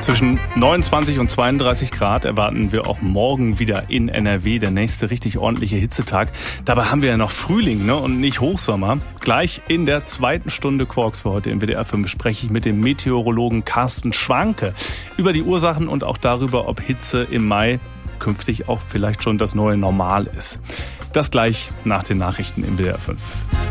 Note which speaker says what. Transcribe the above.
Speaker 1: Zwischen 29 und 32 Grad erwarten wir auch morgen wieder in NRW, der nächste richtig ordentliche Hitzetag. Dabei haben wir ja noch Frühling, ne, und nicht Hochsommer. Gleich in der zweiten Stunde Quarks für heute im WDR 5 spreche ich mit dem Meteorologen Carsten Schwanke über die Ursachen und auch darüber, ob Hitze im Mai künftig auch vielleicht schon das neue Normal ist. Das gleich nach den Nachrichten im WDR 5.